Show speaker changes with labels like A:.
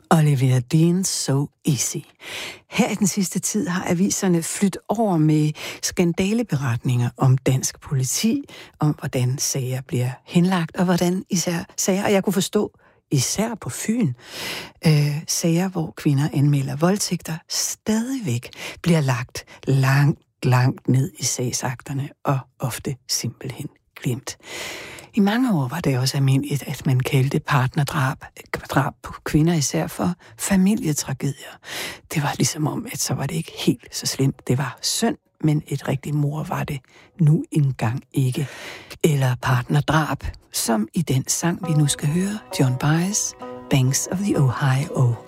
A: Olivia Dean, So Easy. Her i den sidste tid har aviserne flyttet over med skandaleberetninger om dansk politi, om hvordan sager bliver henlagt, og hvordan især sager, og jeg kunne forstå, især på Fyn, sager, hvor kvinder anmelder voldtægter, stadigvæk bliver lagt langt ned i sagsakterne, og ofte simpelthen glemt. I mange år var det også almindeligt, at man kaldte partnerdrab på kvinder især for familietragedier. Det var ligesom om, at så var det ikke helt så slemt. Det var synd, men et rigtigt mor var det nu engang ikke. Eller partnerdrab, som i den sang, vi nu skal høre, John Baez, Banks of the Ohio.